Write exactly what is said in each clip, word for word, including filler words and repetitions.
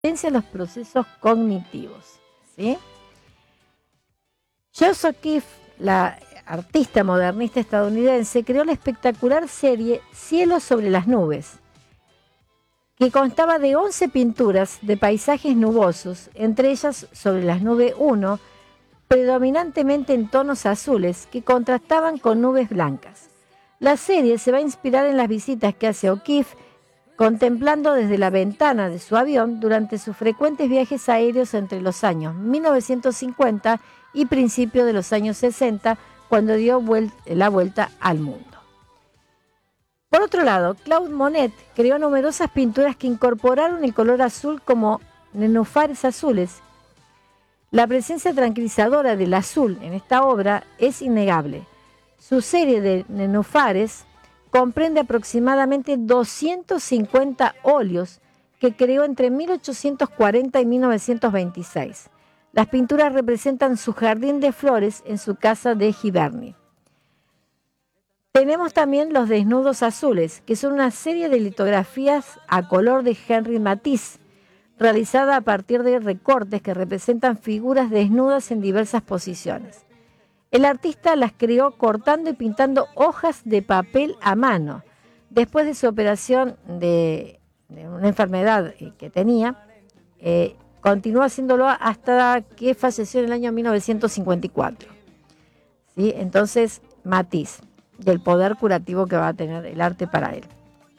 de los procesos cognitivos, ¿sí? Joyce O'Keeffe, la artista modernista estadounidense, creó la espectacular serie Cielo sobre las nubes, que constaba de once pinturas de paisajes nubosos, entre ellas Sobre las nubes uno, predominantemente en tonos azules, que contrastaban con nubes blancas. La serie se va a inspirar en las visitas que hace O'Keeffe contemplando desde la ventana de su avión durante sus frecuentes viajes aéreos entre los años mil novecientos cincuenta y principios de los años sesenta, cuando dio vuel- la vuelta al mundo. Por otro lado, Claude Monet creó numerosas pinturas que incorporaron el color azul como nenúfares azules. La presencia tranquilizadora del azul en esta obra es innegable. Su serie de nenúfares comprende aproximadamente doscientos cincuenta óleos que creó entre mil ochocientos cuarenta y mil novecientos veintiséis. Las pinturas representan su jardín de flores en su casa de Giverny. Tenemos también los desnudos azules, que son una serie de litografías a color de Henri Matisse, realizada a partir de recortes que representan figuras desnudas en diversas posiciones. El artista las creó cortando y pintando hojas de papel a mano. Después de su operación de, de una enfermedad que tenía, eh, continuó haciéndolo hasta que falleció en el año mil novecientos cincuenta y cuatro. ¿Sí? Entonces, Matisse, del poder curativo que va a tener el arte para él.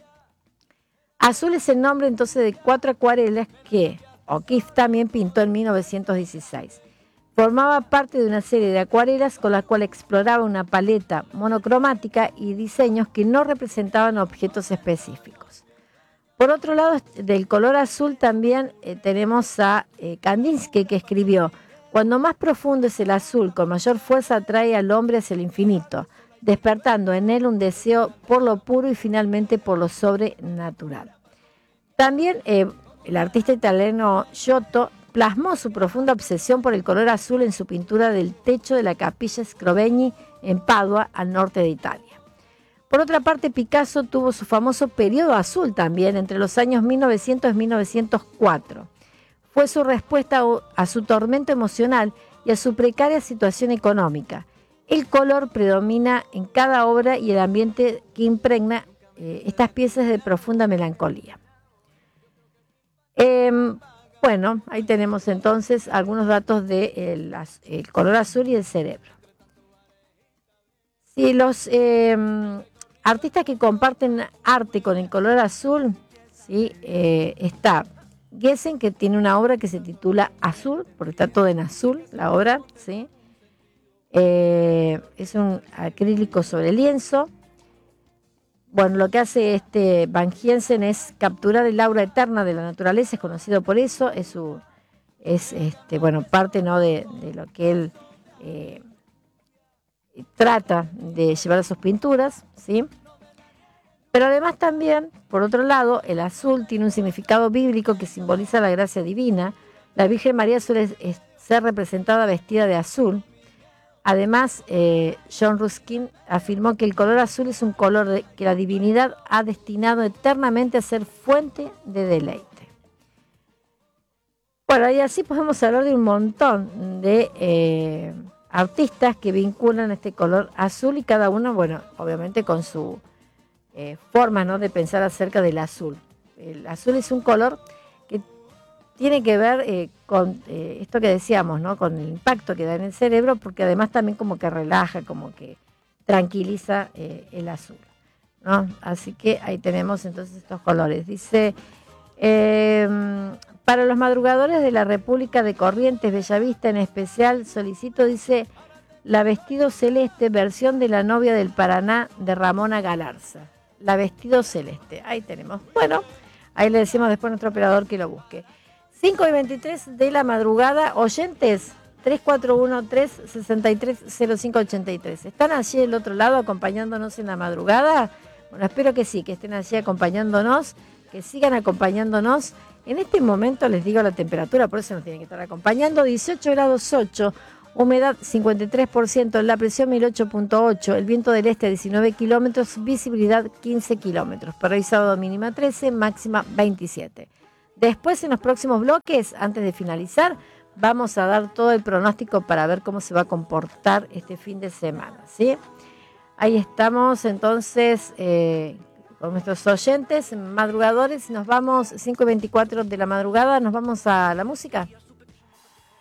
Azul es el nombre entonces de cuatro acuarelas que O'Keeffe también pintó en mil novecientos dieciséis. Formaba parte de una serie de acuarelas con la cual exploraba una paleta monocromática y diseños que no representaban objetos específicos. Por otro lado, del color azul también eh, tenemos a eh, Kandinsky, que escribió: cuando más profundo es el azul, con mayor fuerza atrae al hombre hacia el infinito, despertando en él un deseo por lo puro y finalmente por lo sobrenatural. También eh, el artista italiano Giotto plasmó su profunda obsesión por el color azul en su pintura del techo de la Capilla Scrovegni en Padua, al norte de Italia. Por otra parte, Picasso tuvo su famoso periodo azul también entre los años mil novecientos y mil novecientos cuatro. Fue su respuesta a su tormento emocional y a su precaria situación económica. El color predomina en cada obra y el ambiente que impregna eh, estas piezas de profunda melancolía. Eh, bueno, ahí tenemos entonces algunos datos del de el color azul y el cerebro. Si los eh, artistas que comparten arte con el color azul, ¿sí? eh, está Gessen, que tiene una obra que se titula Azul, porque está todo en azul la obra, ¿sí? Eh, es un acrílico sobre lienzo. Bueno, lo que hace este Van Giessen es capturar el aura eterna de la naturaleza, es conocido por eso, es su, es este, bueno, parte, ¿no?, de, de lo que él eh, trata de llevar a sus pinturas, ¿sí? Pero además también, por otro lado, el azul tiene un significado bíblico que simboliza la gracia divina. La Virgen María suele ser representada vestida de azul. Además, eh, John Ruskin afirmó que el color azul es un color de, que la divinidad ha destinado eternamente a ser fuente de deleite. Bueno, y así podemos hablar de un montón de eh, artistas que vinculan este color azul y cada uno, bueno, obviamente con su eh, forma, ¿no?, de pensar acerca del azul. El azul es un color que tiene que ver eh, con eh, esto que decíamos, ¿no?, con el impacto que da en el cerebro, porque además también como que relaja, como que tranquiliza eh, el azul, ¿no? Así que ahí tenemos entonces estos colores. Dice, eh, para los madrugadores de la República de Corrientes, Bellavista en especial, solicito, dice, la Vestido Celeste, versión de La novia del Paraná de Ramona Galarza. La Vestido Celeste, ahí tenemos. Bueno, ahí le decimos después a nuestro operador que lo busque. cinco y veintitrés de la madrugada, oyentes, tres cuatro uno, tres seis tres, cero cinco ocho tres. ¿Están allí del otro lado acompañándonos en la madrugada? Bueno, espero que sí, que estén allí acompañándonos, que sigan acompañándonos. En este momento les digo la temperatura, por eso nos tienen que estar acompañando, dieciocho grados ocho, humedad cincuenta y tres por ciento, la presión mil ocho punto ocho, el viento del este a diecinueve kilómetros, visibilidad quince kilómetros. Para hoy sábado mínima trece, máxima veintisiete. Después, en los próximos bloques, antes de finalizar, vamos a dar todo el pronóstico para ver cómo se va a comportar este fin de semana, ¿sí? Ahí estamos, entonces, eh, con nuestros oyentes, madrugadores, nos vamos, cinco y veinticuatro de la madrugada, nos vamos a la música.